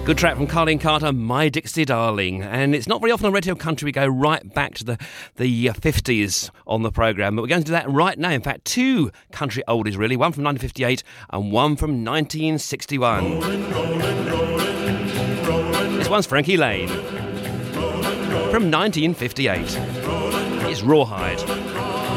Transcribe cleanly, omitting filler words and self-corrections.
Good track from Carleen Carter, My Dixie Darling. And it's not very often on Radio Country we go right back to the 50s on the programme, but we're going to do that right now. In fact, two country oldies, really. One from 1958 and one from 1961. This one's Frankie Lane from 1958. It's Rawhide.